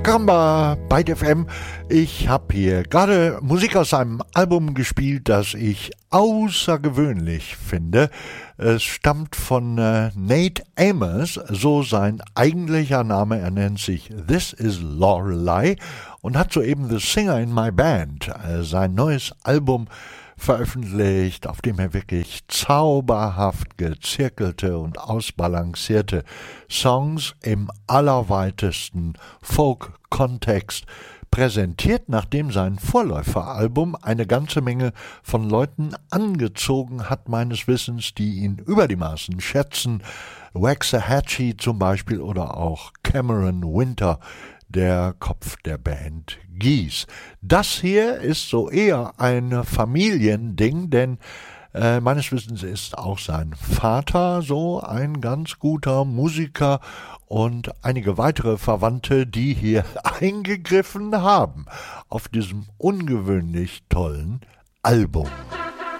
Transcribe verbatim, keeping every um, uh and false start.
Caramba bei F M. Ich habe hier gerade Musik aus einem Album gespielt, das ich außergewöhnlich finde. Es stammt von äh, Nate Amos, so sein eigentlicher Name. Er nennt sich This Is Lorelei und hat soeben The Singer in My Band, äh, sein neues Album veröffentlicht, auf dem er wirklich zauberhaft gezirkelte und ausbalancierte Songs im allerweitesten Folk-Kontext präsentiert, nachdem sein Vorläuferalbum eine ganze Menge von Leuten angezogen hat, meines Wissens, die ihn über die Maßen schätzen. Waxahachie zum Beispiel oder auch Cameron Winter, der Kopf der Band Geese. Das hier ist so eher ein Familiending, denn äh, meines Wissens ist auch sein Vater so ein ganz guter Musiker und einige weitere Verwandte, die hier eingegriffen haben auf diesem ungewöhnlich tollen Album.